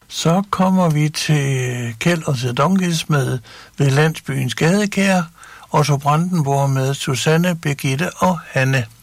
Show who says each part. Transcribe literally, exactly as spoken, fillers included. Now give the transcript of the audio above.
Speaker 1: Så kommer vi til Kjeld og The Donkeys med Ved landsbyens gadekær, Otto Brandenborg med Susanne, Birgitte og Hanne.